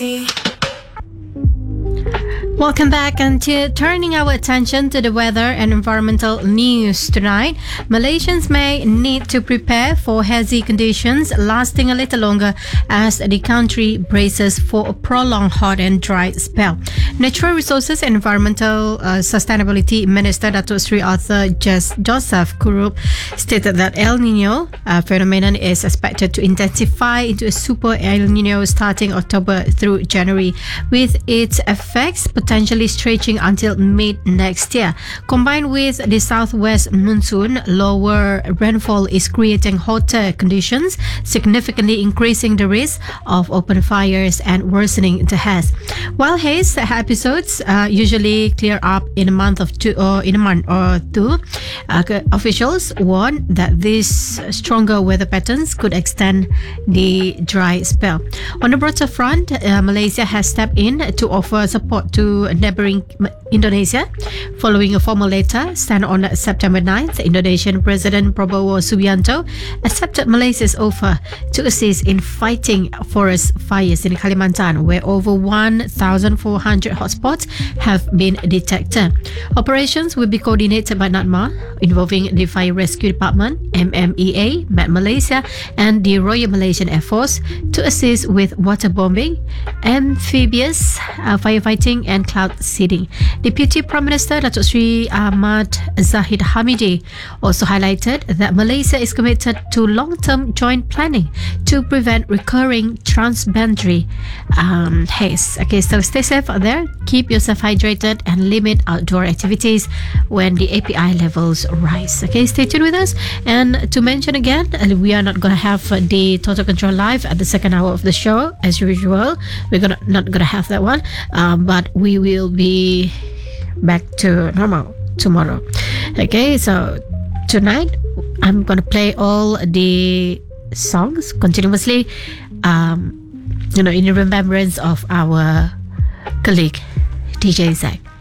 City. Welcome back, and turning our attention to the weather and environmental news tonight. Malaysians may need to prepare for hazy conditions lasting a little longer as the country braces for a prolonged hot and dry spell. Natural Resources and Environmental Sustainability Minister Datuk Sri Arthur Joseph Kurup stated that El Nino phenomenon is expected to intensify into a super El Nino starting October through January, with its effects potentially stretching until mid next year. Combined with the southwest monsoon, lower rainfall is creating hotter conditions, significantly increasing the risk of open fires and worsening the haze. While haze episodes usually clear up in a month or two, officials warn that these stronger weather patterns could extend the dry spell. On the broader front, Malaysia has stepped in to offer support to neighboring Indonesia. Following a formal letter sent on September 9th, Indonesian President Prabowo Subianto accepted Malaysia's offer to assist in fighting forest fires in Kalimantan, where over 1,400 hotspots have been detected. Operations will be coordinated by NATMA, involving the Fire Rescue Department, MMEA, Met Malaysia, and the Royal Malaysian Air Force to assist with waterbombing, amphibious firefighting, and cloud seeding. Deputy Prime Minister Datuk Sri Ahmad Zahid Hamidi also highlighted that Malaysia is committed to long-term joint planning to prevent recurring transboundary haze. Okay, so stay safe out there, keep yourself hydrated, and limit outdoor activities when the API levels rise. Okay, stay tuned with us. And to mention again, we are not going to have the Total Control live at the second hour of the show as usual. We're not gonna have that one, but we will be back to normal tomorrow. Okay, so tonight I'm gonna play all the songs continuously, in remembrance of our colleague DJ Zach.